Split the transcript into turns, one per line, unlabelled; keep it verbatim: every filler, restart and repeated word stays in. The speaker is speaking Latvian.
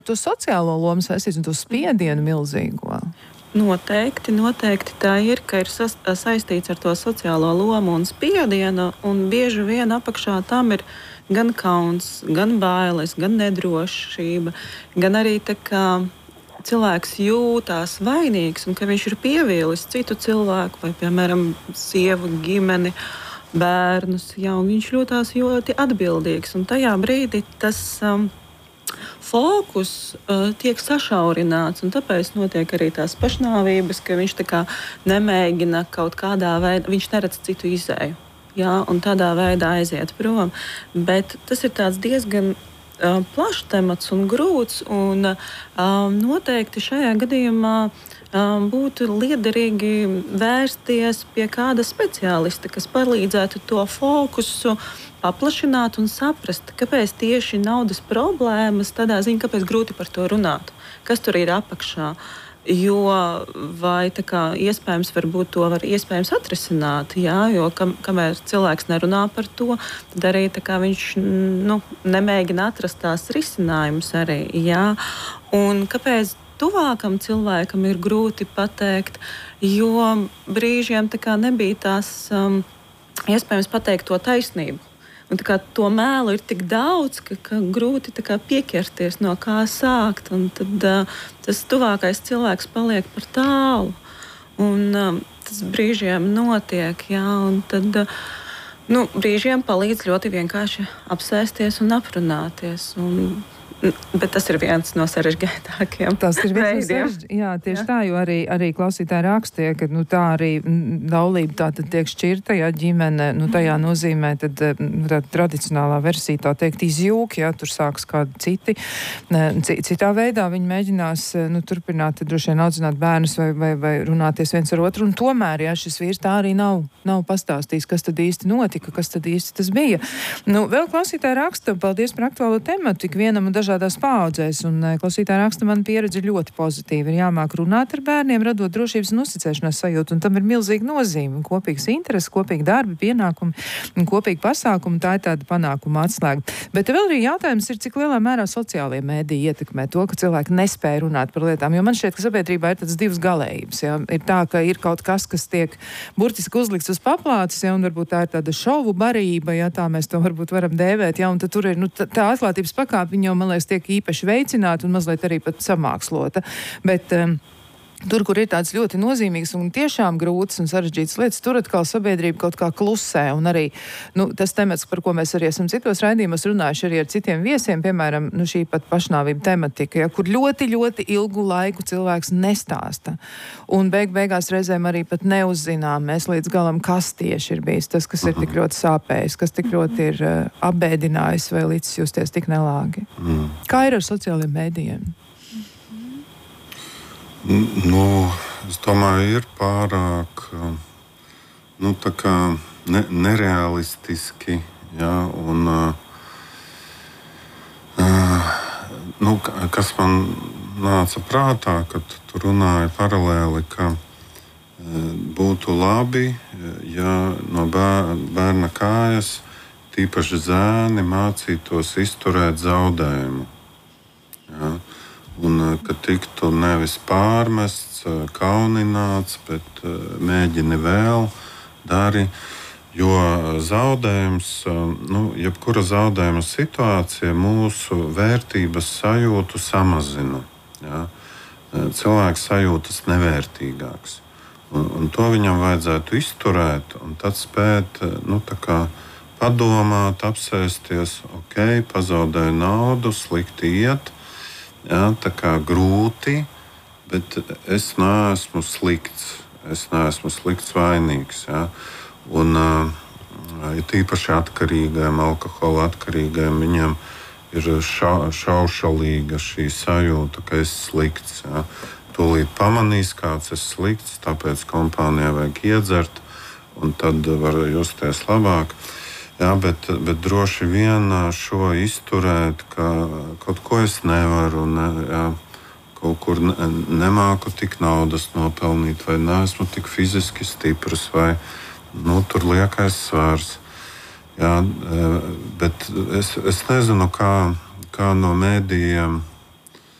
To sociālo lomu saistīts un to spiedienu milzīgo.
Noteikti, noteikti tā ir, ka ir sas, saistīts ar to sociālo lomu un spiedienu, un bieži vien apakšā tam ir gan kauns, gan bailes, gan nedrošība, gan arī tā kā cilvēks jūtās vainīgs un ka viņš ir pievīlis citu cilvēku vai, piemēram, sievu, ģimeni, bērnus, jā, un viņš jūtās ļoti atbildīgs, un tajā brīdī tas um, fokus uh, tiek sašaurināts, un tāpēc notiek arī tās pašnāvības, ka viņš tā kā nemēģina kaut kādā veidā, viņš neredz citu izēju, jā, un tādā veidā aiziet prom. Bet tas ir tāds diezgan uh, plašs temats un grūts, un uh, noteikti šajā gadījumā um, būtu liederīgi vērsties pie kāda speciālista, kas palīdzētu to fokusu paplašināt un saprast, kāpēc tieši naudas problēmas, tādā ziņā, kāpēc grūti par to runāt, kas tur ir apakšā. Jo vai tā kā iespējams varbūt to var iespējams atrisināt, jā, jo kam, kamēr cilvēks nerunā par to, tad arī tā kā viņš nu, nemēģina atrast tās risinājumus arī, jā. Un kāpēc tuvākam cilvēkam ir grūti pateikt, jo brīžiem tā kā nebija tās um, iespējams pateikt to taisnību. Un, kā, to mēlu ir tik daudz, ka, ka grūti kā, pieķerties, no kā sākt. Un tad uh, tas tuvākais cilvēks paliek par tālu. Un, um, tas brīžiem notiek. Jā, un tad, uh, nu, brīžiem palīdz ļoti vienkārši apsēsties un aprunāties. Un, bet tas ir viens no sarežģītākajiem
tas ir viens
veidiem.
No sarež... Jā, tieši jā. Tā, jo arī, arī klausītāji rakstīja, ka nu, tā arī laulība tā tad tiek šķirta, ja ģimene, nu tajā nozīmē tad tā tradicionālā versija tā teikt izjūk, ja tur sāks kādi citi. Citā veidā viņi mēģinās nu, turpināt droši vien audzināt bērnus vai, vai, vai runāties viens ar otru, un tomēr, ja šis vīrs tā arī nav, nav pastāstījis, kas tad īsti notika, kas tad īsti tas bija. Nu, vēl klausītāji raksta, paldies par aktuālo tematu, tik vienam un dažādiem dažādās paudzēs, un klausītāja raksta, man pieredze ir ļoti pozitīva. Ir jāmāk runāt ar bērniem, radot drošības un uzticēšanās sajūtu, un tam ir milzīga nozīme. Kopīgs intereses, kopīgi darbi, pienākumi un kopīgi pasākumi, tā ir tāda panākuma atslēga. Bet vēl arī jautājums ir, cik lielā mērā sociālie mēdīji ietekmē to, ka cilvēki nespēja runāt par lietām, jo man šķiet, ka sabiedrībā ir tādas divas galējības. Ja? Ir tā, ka ir kaut kas, kas tiek burtiski uzlikts uz paplātes, ja? Un varbūt tā ir tāda šovu barība, ja tā mēs to varbūt varam dēvēt, ja? Un tad tur ir nu, tā atklātības pakāpe, viņa jau, man liekas, tiek īpaši veicināta un mazliet arī pat samākslota. Bet um, tur, kur ir tāds ļoti nozīmīgs un tiešām grūts un sarežģīts lietas, tur atkal sabiedrība kaut kā klusē. Un arī nu, tas temats, par ko mēs arī esam citos raidījumos runājuši arī ar citiem viesiem, piemēram, nu, šī pat pašnāvība tematika, ja, kur ļoti, ļoti ilgu laiku cilvēks nestāsta. Un beig beigās reizēm arī pat neuzzinām mēs līdz galam, kas tieši ir bijis tas, kas ir tik ļoti sāpējis, kas tik ļoti ir uh, apbēdinājis vai līdz justies tik nelāgi. Mm. Kā ir ar sociālajiem mēdījiem?
Nu, es domāju, ir pārāk nu, tā kā ne, nerealistiski, ja, un uh, nu, kas man nāca prātā, kad tu runāji paralēli, ka uh, būtu labi, ja no bērna kājas tīpaši zēni mācītos izturēt zaudējumu. Ja. Un ka tiktu nevis pārmests, kaunināts, bet mēģini vēl, dari, jo zaudējums, nu, jebkura zaudējuma situācija mūsu vērtības sajūtu samazina. Ja? Cilvēks sajūtas nevērtīgāks. Un, un to viņam vajadzētu izturēt un tad spēt, nu, tā kā padomāt, apsēsties, ok, pazaudēju naudu, slikti iet, jā, tā kā grūti, bet es neesmu slikts. Es neesmu slikts vainīgs. Jā. Un ja tīpaši atkarīgiem, alkohola atkarīgiem, viņiem ir ša, šaušalīga šī sajūta, ka es slikts. Jā. Tūlīt pamanīs, kāds es slikts, tāpēc kompānijai vajag iedzert, un tad var justies labāk. Jā, bet, bet droši vien šo izturēt, ka kaut ko es nevaru, ne, jā, kaut kur ne, nemāku tik naudas nopelnīt, vai neesmu tik fiziski stiprs, vai nu, tur liekais svars. Jā, bet es, es nezinu, kā, kā no mēdījiem